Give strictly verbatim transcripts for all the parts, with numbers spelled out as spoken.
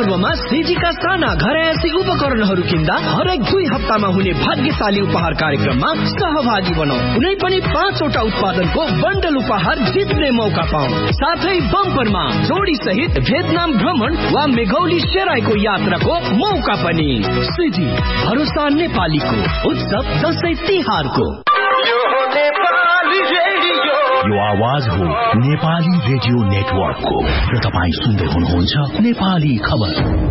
पर्वमा सिजीका साना घरयासी उपकरणहरू किन्दा हरेक दुई हप्तामा हुने भाग्यशाली उपहार कार्यक्रममा सहभागी बनाऊ। कुनै पनि पाँचवटा उत्पादनको बन्डल उपहार जित्ने मौका पाऊ। साथै बम्परमा जोडी सहित भियतनाम भ्रमण वा मेघौली सेराईको यात्राको मौका पनि। सिजी भरोसा नेपालीको उत्सव दशैं तिहारको। यो आवाज हो नेपाली रेडियो नेटवर्कको र तपाईँ सुन्दै हुनुहुन्छ नेपाली खबर।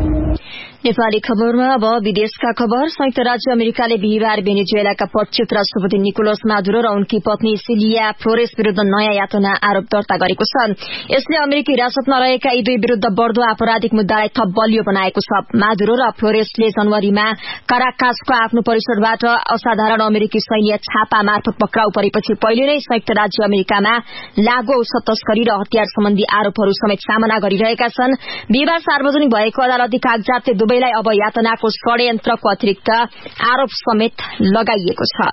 नेपाली खबरमा अब विदेशका खबर। संयुक्त राज्य अमेरिकाले बिहिबार भेनेजुएलाका पदच्युत राष्ट्रपति निकोलस मादुरो र उनकी पत्नी सिलिया फ्लोरेस विरूद्ध नयाँ यातना आरोप दर्ता गरेको छ। यसले अमेरिकी हिरासतमा रहेका यी दुई विरूद्ध बढ़दो आपराधिक मुद्दालाई थप बलियो बनाएको छ। मादुरो र फ्लोरेसले जनवरीमा काराकासको आफ्नो परिसरबाट असाधारण अमेरिकी सैन्य छापा मार्फत पक्राउ परेपछि पहिले नै संयुक्त राज्य अमेरिकामा लागू औषध तस्करी र हतियार सम्बन्धी आरोपहरू समेत सामना गरिरहेका छन्। बिहिबार सार्वजनिक भएको अदालती कागजातले दुवैलाई अब यातनाको षड्यन्त्रको अतिरिक्त आरोप समेत लगाइएको छ।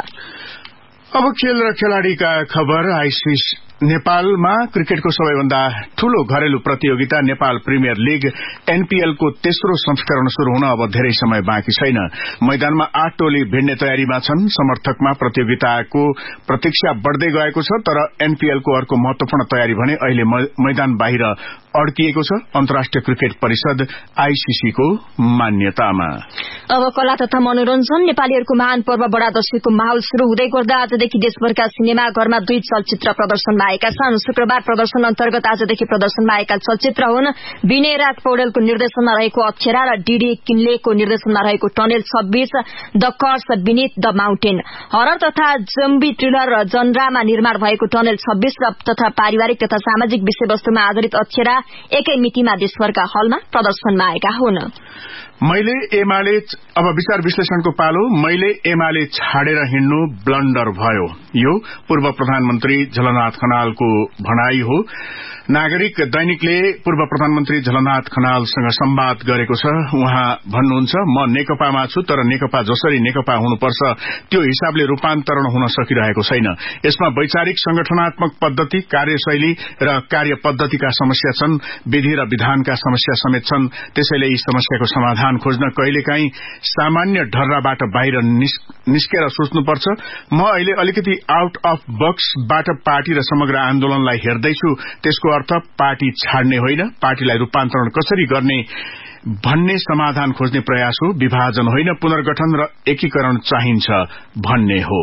अब खेल र खेलाड़ीका खबर। आइसिस नेपालमा क्रिकेटको सबैभन्दा ठूलो घरेलु प्रतियोगिता नेपाल प्रिमियर लीग एनपीएल को तेस्रो संस्करण शुरू हुन अब धेरै समय बाँकी छैन। मैदानमा आठ टोली भिड्ने तयारीमा छन्। समर्थकमा प्रतियोगिताको प्रतीक्षा बढ़दै गएको छ, तर एनपीएल को अर्को महत्वपूर्ण तयारी भने अहिले मैदान बाहिर अड्किएको छ। अन्तर्राष्ट्रिय क्रिकेट परिषद आईसीसी को मान्यतामा। अब कला तथा मनोरञ्जन। नेपालीहरूको महान पर्व बडा दशैंको माहौल शुरू हुँदै गर्दा आजदेखि देशभरका सिनेमाघरमा दुई चलचित्र प्रदर्शनमा आएका छन्। शुक्रबार प्रदर्शन अन्तर्गत आजदेखि प्रदर्शनमा आएका चलचित्र हुन् विनय राज पौडेलको निर्देशनमा रहेको अक्षरा र डीडी किन्लेको निर्देशनमा रहेको टनेल छब्बीस, the curse beneath the mountain. Horror तथा जम्बी थ्रिलर जनरामा निर्माण भएको टनेल छब्बीस र तथा पारिवारिक तथा सामाजिक विषयवस्तुमा आधारित अक्षरा एकै मितिमा देशभरका हलमा प्रदर्शनमा आएका हुन्। मैले एमाले अब विचार विश्लेषणको पालो। मैले एमाले छाडेर हिँड्नु ब्लन्डर भयो, यो पूर्व प्रधानमन्त्री झलनाथ खनालको भनाई हो। नागरिक दैनिकले पूर्व प्रधानमन्त्री झलनाथ खनालसँग संवाद गरेको छ। उहाँ भन्नुहुन्छ, म नेकपामा छु, तर नेकपा जसरी नेकपा हुनुपर्छ त्यो हिसाबले रूपान्तरण हुन सकिरहेको छैन। यसमा वैचारिक संगठनात्मक पद्धति, कार्यशैली र कार्य पद्धतिका समस्या छन्। विधि र विधानका समस्या समेत छन्। त्यसैले यी समस्याको समाधान खोज्न कहिलेकाहीँ सामान्य ढर्राबाट बाहिर निस्केर सोच्नुपर्छ। म अहिले अलिकति आउट अफ बक्सबाट पार्टी र समग्र आन्दोलनलाई हेर्दैछु। त्यसको अर्थ पार्टी छाड्ने होइन, पार्टीलाई रूपान्तरण कसरी गर्ने भन्ने समाधान खोज्ने प्रयास हो, विभाजन होइन। पुनर्गठन र एकीकरण चाहिन्छ भन्ने हो।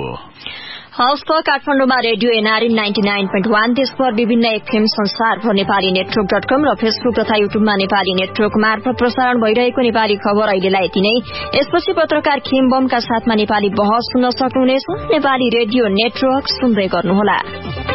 हवस् त काठमाडौँमा radio NRN ninety nine point one, त्यसपर विभिन्न एफएम संसारभर नेपाली नेटवर्क डट कम र फेसबुक तथा युट्युबमा नेपाली नेटवर्क मार्फत प्रसारण भइरहेको नेपाली खबर अहिलेलाई यति नै। यसपछि पत्रकार खिमबमका साथमा नेपाली बहस सुन्न सक्नुहुनेछ। नेपाली रेडियो नेटवर्क सुन्दै गर्नुहोला।